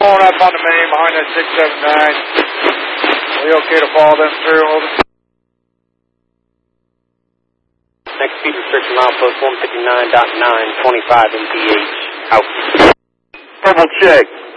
on up on the main behind that 679. We okay to follow them through? Over. Next speed restriction milepost 159.925 mph. Out. Double check.